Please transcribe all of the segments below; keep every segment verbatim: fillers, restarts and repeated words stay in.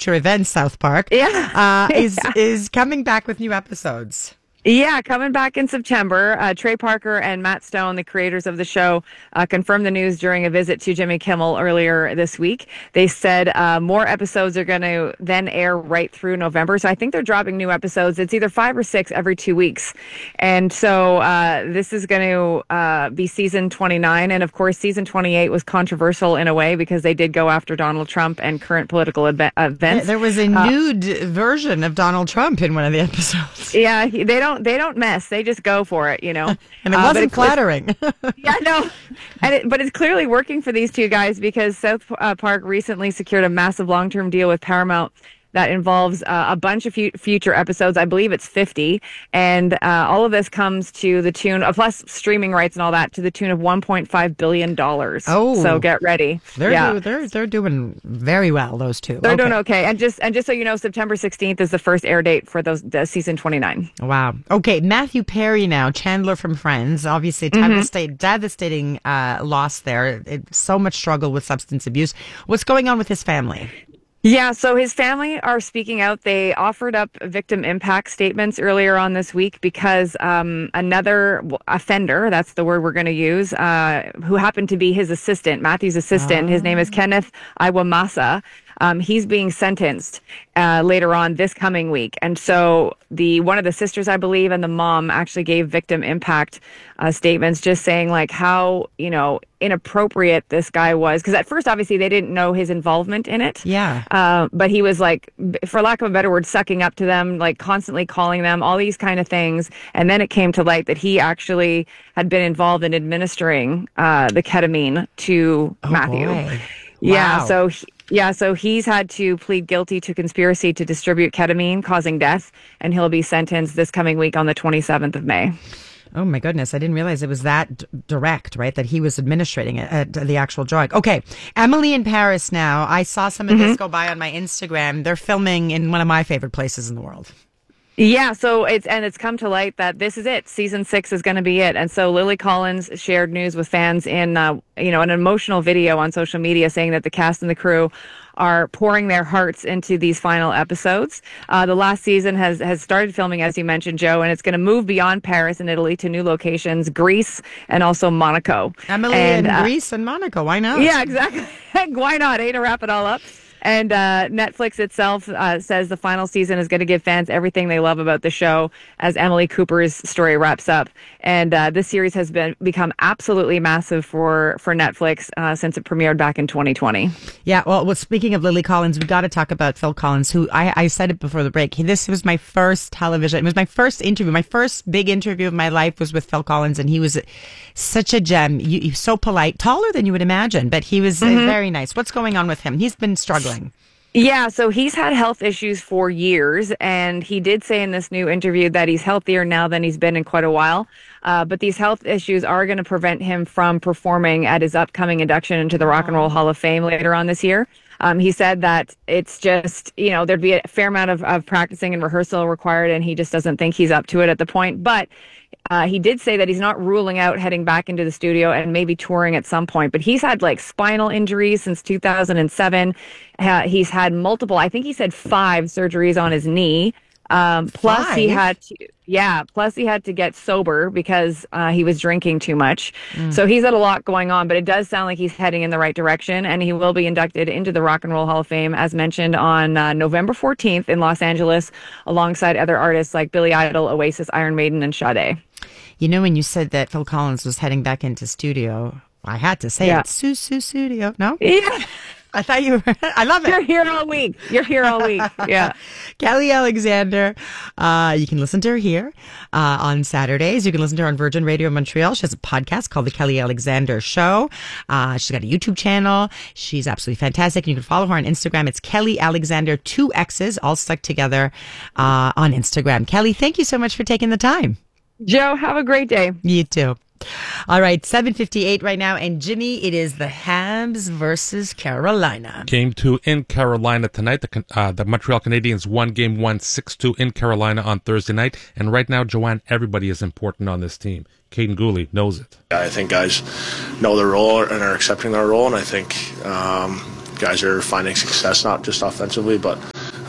future events, South Park, Yeah. uh, is Yeah. is coming back with new episodes. Yeah, coming back in September. Uh, Trey Parker and Matt Stone, the creators of the show, uh, confirmed the news during a visit to Jimmy Kimmel earlier this week. They said uh, more episodes are going to then air right through November. So I think they're dropping new episodes. It's either five or six every two weeks. And so uh, this is going to uh, be season twenty-nine. And of course, season twenty-eight was controversial in a way because they did go after Donald Trump and current political ev- events. There was a Uh, nude version of Donald Trump in one of the episodes. Yeah, he, they don't they don't mess. They just go for it, you know. And it Uh, but wasn't it's- flattering. Yeah, no, and it, but it's clearly working for these two guys because South uh, Park recently secured a massive long-term deal with Paramount that involves uh, a bunch of fu- future episodes. I believe it's fifty, and uh, all of this comes to the tune of, plus streaming rights and all that, to the tune of one point five billion dollars. Oh. So get ready. They're yeah. do, they're they're doing very well. Those two. They're Okay. doing okay, and just and just so you know, September sixteenth is the first air date for those the season twenty-nine. Wow. Okay, Matthew Perry now, Chandler from Friends. Obviously, Mm-hmm. devastate, devastating uh, loss there. It, so much struggle with substance abuse. What's going on with his family? Yeah, so his family are speaking out. They offered up victim impact statements earlier on this week because um, another offender, that's the word we're going to use, uh, who happened to be his assistant, Matthew's assistant, his name is Kenneth Iwamasa. Um, he's being sentenced uh, later on this coming week. And so the one of the sisters, I believe, and the mom actually gave victim impact uh, statements just saying like how, you know, inappropriate this guy was. Because at first, obviously, they didn't know his involvement in it. Yeah. Uh, but he was like, for lack of a better word, sucking up to them, like constantly calling them, all these kind of things. And then it came to light that he actually had been involved in administering uh, the ketamine to Oh, Matthew. boy. Yeah. Wow. So, he- yeah. So he's had to plead guilty to conspiracy to distribute ketamine causing death, and he'll be sentenced this coming week on the twenty-seventh of May. Oh my goodness, I didn't realize it was that d- direct, right? That he was administrating it, uh, the actual drug. Okay, Emily in Paris now. I saw some of this go by on my Instagram. They're filming in one of my favorite places in the world. Yeah, so it's and it's come to light that this is it. Season six is going to be it. And so Lily Collins shared news with fans in uh, you know an emotional video on social media saying that the cast and the crew are pouring their hearts into these final episodes. Uh, the last season has has started filming, as you mentioned, Joe, and it's going to move beyond Paris and Italy to new locations, Greece and also Monaco. Emily and, in uh, Greece and Monaco. Why not? Yeah, exactly. Why not? Hey, to wrap it all up. And uh, Netflix itself uh, says the final season is going to give fans everything they love about the show as Emily Cooper's story wraps up. And uh, this series has been become absolutely massive for, for Netflix uh, since it premiered back in twenty twenty. Yeah, well, well speaking of Lily Collins, we got to talk about Phil Collins, who I, I said it before the break. He, this was my first television. It was my first interview. My first big interview of my life was with Phil Collins, and he was such a gem. You, he's so polite, taller than you would imagine, but he was Mm-hmm. uh, very nice. What's going on with him? He's been struggling. Yeah, so he's had health issues for years, and he did say in this new interview that he's healthier now than he's been in quite a while. Uh, but these health issues are going to prevent him from performing at his upcoming induction into the Rock and Roll Hall of Fame later on this year. Um, he said that it's just, you know, there'd be a fair amount of, of practicing and rehearsal required, and he just doesn't think he's up to it at the point. But uh, he did say that he's not ruling out heading back into the studio and maybe touring at some point. But he's had like spinal injuries since two thousand seven. Uh, he's had multiple, I think he said five surgeries on his knee. Um, plus Five? he had to, yeah, plus he had to get sober because uh, he was drinking too much. Mm. So he's had a lot going on, but it does sound like he's heading in the right direction, and he will be inducted into the Rock and Roll Hall of Fame, as mentioned, on uh, November fourteenth in Los Angeles, alongside other artists like Billy Idol, Oasis, Iron Maiden, and Sade. You know, when you said that Phil Collins was heading back into studio, I had to say Yeah. it. Su Su Studio. No? Yeah. I thought you were. I love it. You're here all week. You're here all week. Yeah. Kelly Alexander. Uh, you can listen to her here uh, on Saturdays. You can listen to her on Virgin Radio Montreal. She has a podcast called The Kelly Alexander Show. Uh, she's got a YouTube channel. She's absolutely fantastic. And you can follow her on Instagram. It's Kelly Alexander, two X's, all stuck together uh, on Instagram. Kelly, thank you so much for taking the time. Joe, have a great day. You too. All right, seven fifty-eight right now. And Jimmy, it is the Habs versus Carolina. Game two in Carolina tonight. The uh, the Montreal Canadiens won game one six two in Carolina on Thursday night. And right now, Joanne, everybody is important on this team. Caden Gooley knows it. I think guys know their role and are accepting their role. And I think um, guys are finding success, not just offensively, but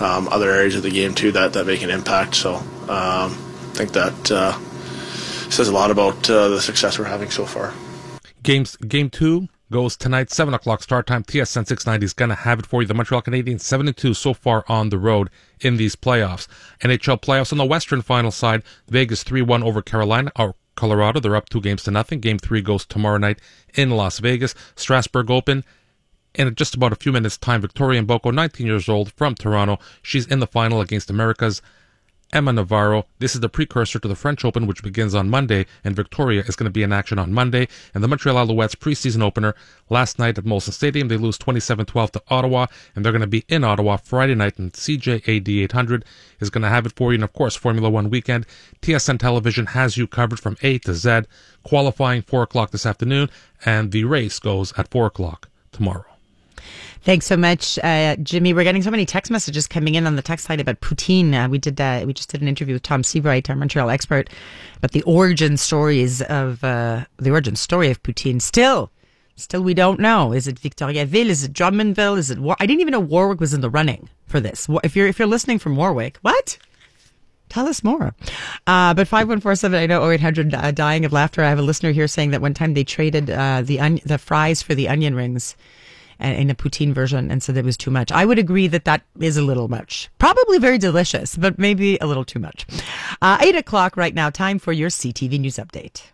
um, other areas of the game too that, that make an impact. So um, I think that uh, says a lot about uh, the success we're having so far. Games game two goes tonight, seven o'clock start time. T S N six ninety is going to have it for you. The Montreal Canadiens seven and two so far on the road in these playoffs. N H L playoffs on the Western final side. Vegas three one over Carolina or Colorado. They're up two games to nothing. Game three goes tomorrow night in Las Vegas. Strasbourg Open. In just about a few minutes' time, Victoria Mboko, nineteen years old, from Toronto. She's in the final against America's Emma Navarro. This is the precursor to the French Open, which begins on Monday, and Victoria is going to be in action on Monday. And the Montreal Alouettes preseason opener last night at Molson Stadium, they lose twenty-seven twelve to Ottawa, and they're going to be in Ottawa Friday night, and C J A D eight hundred is going to have it for you. And of course, Formula One weekend. T S N Television has you covered from A to Z. Qualifying four o'clock this afternoon, and the race goes at four o'clock tomorrow. Thanks so much, uh, Jimmy. We're getting so many text messages coming in on the text line about poutine. Uh, we did uh, we just did an interview with Tom Seabright, our Montreal expert, about the origin stories of uh, the origin story of poutine. Still, still we don't know. Is it Victoriaville? Is it Drummondville? Is it? War- I didn't even know Warwick was in the running for this. If you're if you're listening from Warwick, what? Tell us more. Uh, but five one four seven, I know oh eight hundred, uh, dying of laughter. I have a listener here saying that one time they traded uh, the on- the fries for the onion rings in a poutine version and said it was too much. I would agree that that is a little much. Probably very delicious, but maybe a little too much. Uh, eight o'clock right now, time for your C T V News Update.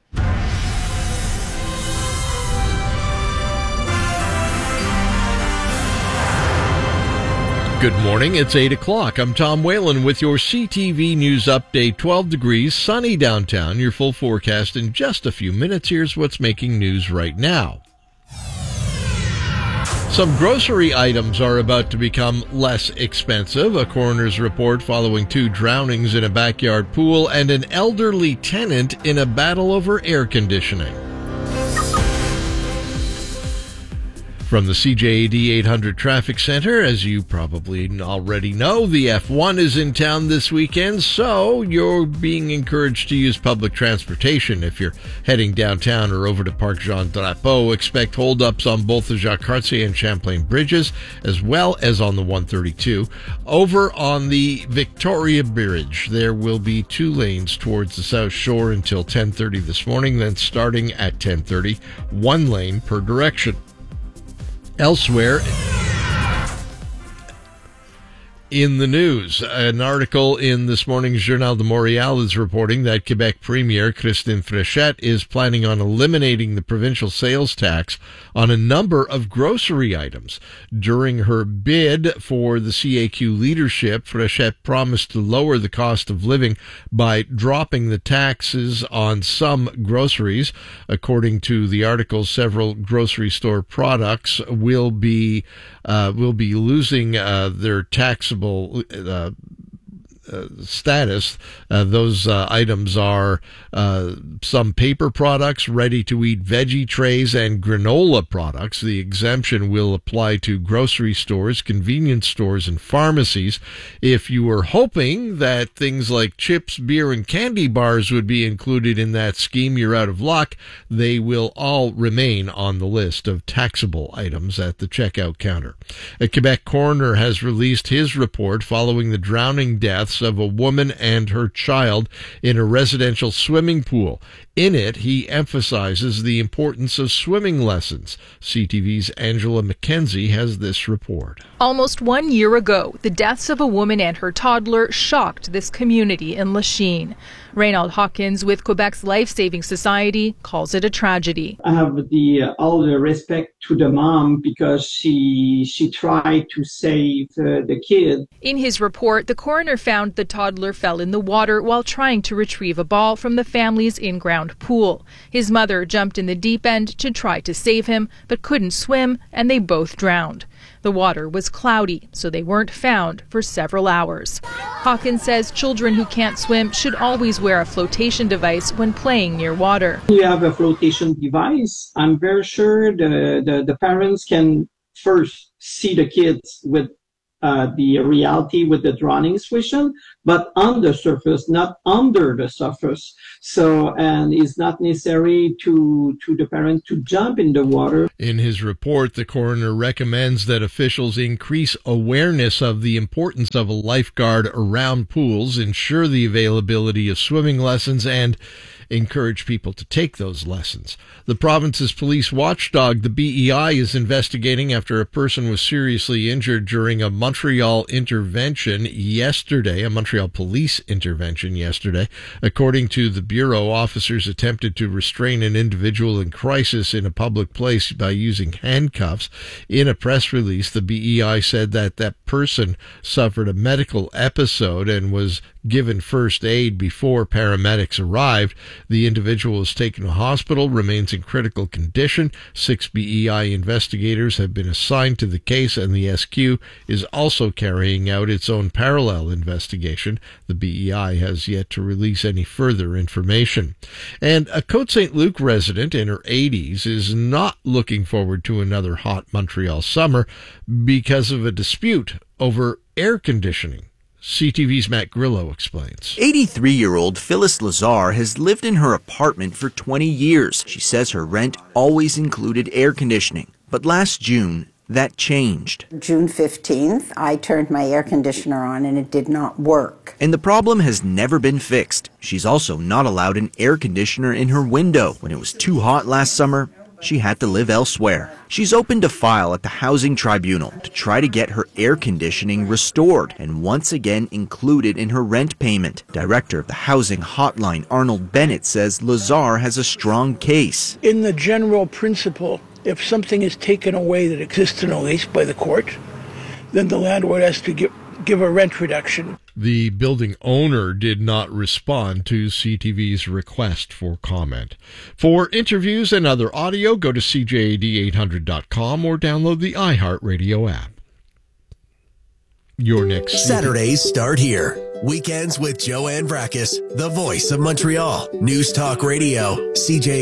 Good morning, it's eight o'clock. I'm Tom Whalen with your C T V News Update. twelve degrees, sunny downtown. Your full forecast in just a few minutes. Here's what's making news right now. Some grocery items are about to become less expensive. A coroner's report following two drownings in a backyard pool and an elderly tenant in a battle over air conditioning. From the C J A D eight hundred Traffic Center, as you probably already know, the F one is in town this weekend, so you're being encouraged to use public transportation. If you're heading downtown or over to Parc Jean Drapeau, expect holdups on both the Jacques Cartier and Champlain bridges, as well as on the one thirty-two. Over on the Victoria Bridge, there will be two lanes towards the South Shore until ten thirty this morning, then starting at ten thirty, one lane per direction. Elsewhere in the news, an article in this morning's Journal de Montréal is reporting that Quebec Premier Christine Fréchette is planning on eliminating the provincial sales tax on a number of grocery items. During her bid for the C A Q leadership, Fréchette promised to lower the cost of living by dropping the taxes on some groceries. According to the article, several grocery store products will be uh, will be losing uh, their taxable Uh, uh, status. Uh, those uh, items are uh, some paper products, ready-to-eat veggie trays, and granola products. The exemption will apply to grocery stores, convenience stores, and pharmacies. If you were hoping that things like chips, beer, and candy bars would be included in that scheme, you're out of luck. They will all remain on the list of taxable items at the checkout counter. A Quebec coroner has released his report following the drowning deaths of a woman and her child in a residential swimming pool. In it, he emphasizes the importance of swimming lessons. C T V's Angela McKenzie has this report. Almost one year ago, the deaths of a woman and her toddler shocked this community in Lachine. Reynald Hawkins with Quebec's Life Saving Society calls it a tragedy. I have the uh, all the respect to the mom because she she tried to save uh, the kid. In his report, the coroner found the toddler fell in the water while trying to retrieve a ball from the family's in-ground pool. His mother jumped in the deep end to try to save him, but couldn't swim, and they both drowned. The water was cloudy, so they weren't found for several hours. Hawkins says children who can't swim should always wear a flotation device when playing near water. You have a flotation device. I'm very sure the, the, the parents can first see the kids with uh, the reality with the drowning situation, but on the surface, not under the surface. So, and it's not necessary to, to the parent to jump in the water. In his report, the coroner recommends that officials increase awareness of the importance of a lifeguard around pools, ensure the availability of swimming lessons, and encourage people to take those lessons. The province's police watchdog, the B E I, is investigating after a person was seriously injured during a Montreal intervention yesterday, a Montreal police intervention yesterday. According to the Bureau, officers attempted to restrain an individual in crisis in a public place by using handcuffs. In a press release, the B E I said that that person suffered a medical episode and was given first aid before paramedics arrived. The individual was taken to hospital, remains in critical condition. Six B E I investigators have been assigned to the case, and the S Q is also carrying out its own parallel investigation. The B E I has yet to release any further information. And a Côte Saint Luc resident in her eighties is not looking forward to another hot Montreal summer because of a dispute over air conditioning. C T V's Matt Grillo explains. eighty-three-year-old Phyllis Lazar has lived in her apartment for twenty years. She says her rent always included air conditioning. But last June, that changed. June fifteenth, I turned my air conditioner on and it did not work. And the problem has never been fixed. She's also not allowed an air conditioner in her window. When it was too hot last summer, she had to live elsewhere. She's opened a file at the Housing Tribunal to try to get her air conditioning restored and once again included in her rent payment. Director of the Housing Hotline, Arnold Bennett, says Lazar has a strong case. In the general principle, if something is taken away that exists in a lease by the court, then the landlord has to give, give a rent reduction. The building owner did not respond to C T V's request for comment. For interviews and other audio, go to C J A D eight hundred dot com or download the iHeartRadio app. Your next Saturdays start here. Weekends with Joanne Brakes, the voice of Montreal. News Talk Radio, C J